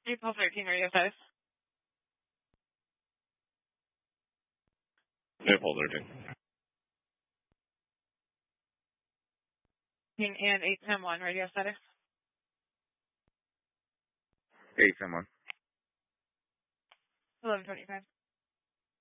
April 13 radio status. April 13. And 810-1 radio status. 810-1. 1125.